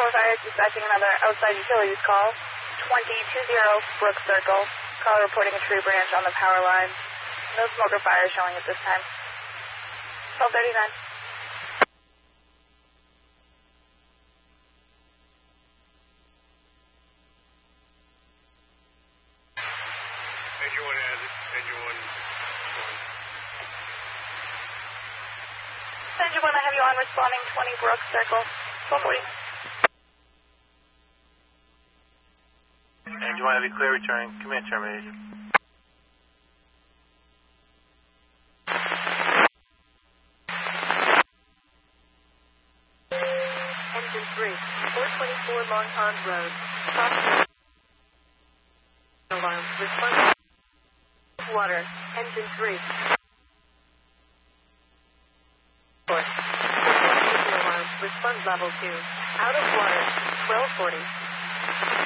Fire dispatching another outside utilities call. 2020 Brook Circle. Caller reporting a tree branch on the power line. No smoke or fire showing at this time. 1239. Engine 1 has it. Engine 1. Engine 1, I have you on responding 20 Brook Circle. 1240. Engine 1 Heavy clear returning. Command terminated. Engine 3, 424 Long Pond Road. Alarm. Response. Water. Engine 3. Alarm. Response level 2. Out of water. 1240.